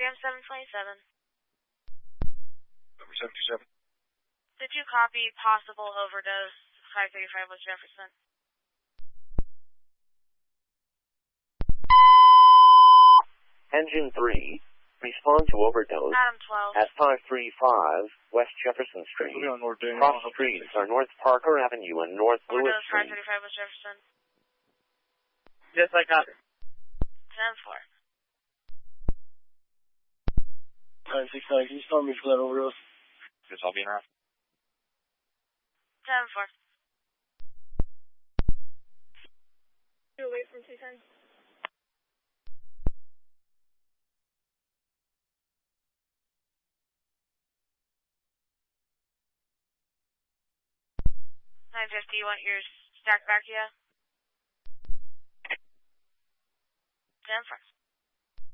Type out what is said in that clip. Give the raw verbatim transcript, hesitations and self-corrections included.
M seven twenty-seven. Number seven two seven. Did you copy possible overdose five thirty-five West Jefferson? Engine three, respond to overdose Adam twelve. at five thirty-five West Jefferson Street. We'll be on North Daniel. Cross streets are North Parker Avenue and North Lewis Overdose five Street. thirty-five West Jefferson. Yes, I got it. ten four. nine six nine, can you start me for that overdose? Yes, I'll be in route. ten four. You away from two ten. nine fifty, you want your stack back, yeah? ten four.